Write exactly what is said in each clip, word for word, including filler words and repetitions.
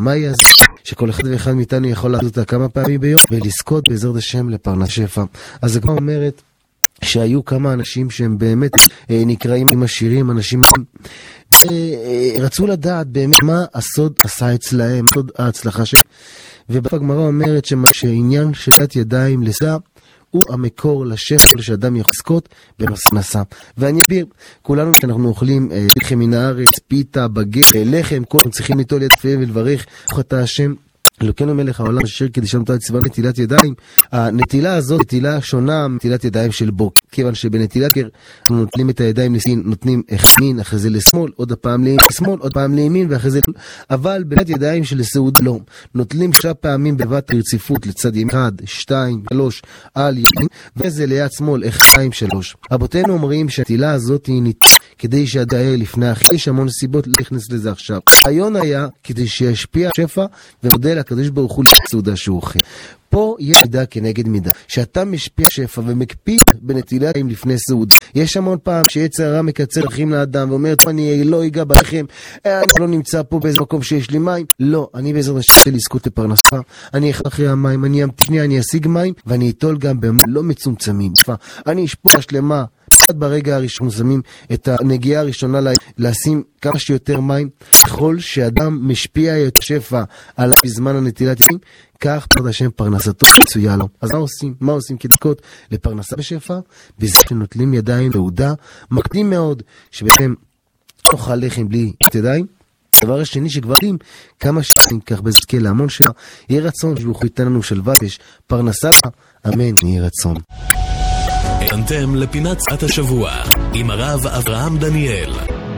מה יעז שכל אחד ואחד מאיתנו יכול לעשות אותה כמה פעמים ביום ולזכות בעזרת השם לפרנס שפע. אז הגמרא אומרת שהיו כמה אנשים שהם באמת אה, נקראים עם עשירים, אנשים אה, אה, רצו לדעת באמת מה הסוד עשה אצלהם, סוד ההצלחה שלהם. ובגמרא אומרת שעניין שלת ידיים לסע הוא המקור לשפע שאדם יכול לזכות במסנסה. ואני אסביר, כולנו כשאנחנו אוכלים אה, לחם מן הארץ, פיתה, בגד, אה, לחם, כולנו צריכים ליטול יד תפילין ולברך את השם אלוקינו מלך העולם אשר קידשנו אותנו ציווה נטילת ידיים. הנטילה הזאת נטילה שונה מנטילת ידיים של בוקר, כיוון שבנטילת בוקר אנחנו נוטלים את הידיים לסין, נותנים ימין, אחרי זה לשמאל, עוד פעם לשמאל, עוד פעם לימין ואחרי זה, אבל בנטילת ידיים של סעודה לא, נוטלים שש פעמים בבת רציפות לצד ימין, אחד, שתיים, שלוש, על ימין, וזה ליד שמאל, אחד, שתיים, שלוש. רבותינו אומרים שהנטילה הזאת היא ניתנה כדי שהדייר לפני אחרי, יש המון סיבות להכנס לזה עכשיו. הרעיון היה כדי שישפיע שפע ומודל הקדוש ברוך הוא לסעודה שהוא אוכל. פה יש מידה כנגד מידה, שאתה משפיע שפע ומקפיד בנטילת ידיים לפני סעודה. יש המון פעם שיצר הרע מקצר דרכים לאדם ואומר, אני לא אגע בלחם, אני לא נמצא פה באיזה מקום שיש לי מים. לא, אני בעזרת השם לזכות לפרנסה, אני אחר אחרי המים, אני אמתפני, אני אשיג מים ואני אטול גם במים לא מצומצמים. אני אשפוע שלמה עד ברגע הראשון שמים את הנגיעה הראשונה לשים כמה שיותר מים. ככל שאדם משפיע את שפע על בזמן הנטילת ידיים, כך פרד השם פרנסתו מצויה לו. אז מה עושים? מה עושים כדקות לפרנסה בשפע? בזה שנוטלים ידיים להודה, מקדים מאוד שבעצם אוכל לחם בלי ידיים. הדבר השני שכבר יודעים כמה שנים כך בזכה להמון שעה, יהיה רצון שבוכו ייתן לנו שלווה ויש פרנסה, אמן, יהיה רצון. האזנתם לפינת שעת השבוע עם הרב אברהם דניאל.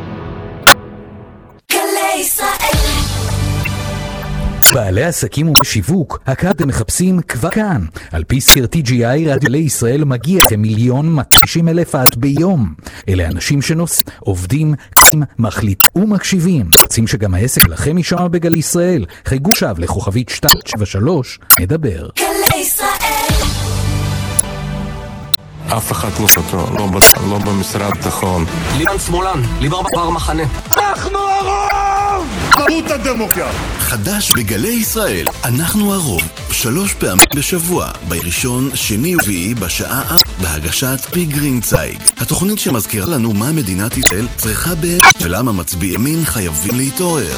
גלי ישראל. בעלי עסקים ובשיווק, הקאתם מחפשים כבר כאן. על פי סקר טי ג'י איי, רדיו גלי ישראל מגיע כמיליון מאתיים ותשעים אלף עד ביום. אלה אנשים שנוסעים, עובדים, קצים, מחליטים ומקשיבים. רוצים שגם העסק שלכם יישמע בגלי ישראל? חייגו שב לכוכבית שתיים שבע שלוש, נדבר. גלי ישראל. אף אחד לא אותו, לא, לא במשרד תחון. ליברמן שמאלן, ליברמן בר מחנה. אנחנו הרוב! מהות הדמוקרטיה. חדש בגלי ישראל, אנחנו הרוב. שלוש פעמים בשבוע, בראשון, שני וביעי בשעה ארבע, בהגשת פי גרינצייג. התוכנית שמזכירה לנו מה מדינת ישראל צריכה באמת ולמה מצביעי ימין חייבים להתעורר.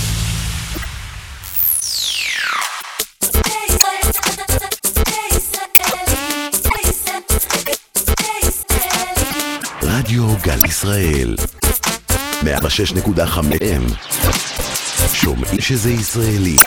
רדיו גל ישראל מאה ושש נקודה חמש אם שומעים שזה ישראלי.